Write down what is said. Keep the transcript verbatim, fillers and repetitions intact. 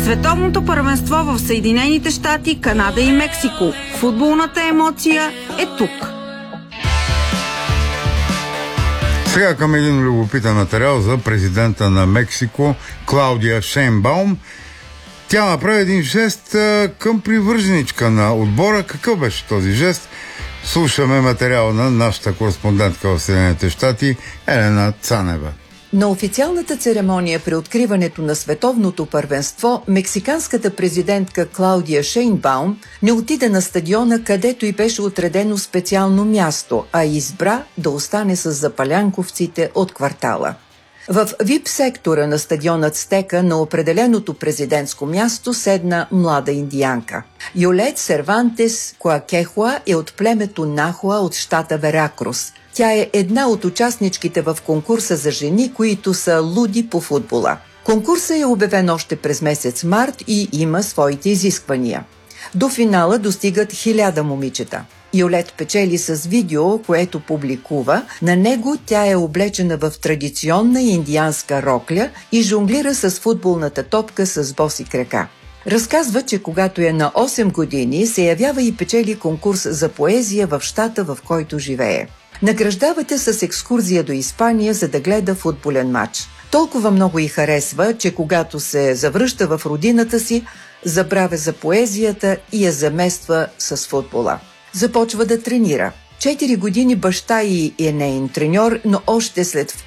Световното първенство в Съединените щати, Канада и Мексико. Футболната емоция е тук. Сега към един любопитен материал за президента на Мексико Клаудия Шейнбаум. Тя направи един жест към привърженичка на отбора. Какъв беше този жест? Слушаме материал на нашата кореспондентка в Съединените щати Елена Цанева. На официалната церемония при откриването на световното първенство, мексиканската президентка Клаудия Шейнбаум не отиде на стадиона, където й беше отредено специално място, а избра да остане с запалянковците от квартала. В вип сектора на стадион Ацтека на определеното президентско място седна млада индиянка. Йолет Сервантес Коакехуа е от племето Нахуа от щата Веракрус. Тя е една от участничките в конкурса за жени, които са луди по футбола. Конкурсът е обявен още през месец март и има своите изисквания. До финала достигат хиляда момичета. Йолет печели с видео, което публикува. На него тя е облечена в традиционна индианска рокля и жонглира с футболната топка с боси крака. Разказва, че когато е на осем години, се явява и печели конкурс за поезия в щата, в който живее. Награждавате с екскурзия до Испания, за да гледа футболен матч. Толкова много й харесва, че когато се завръща в родината си, забравя за поезията и я замества с футбола. Започва да тренира. Четири години баща й е неин треньор, но още след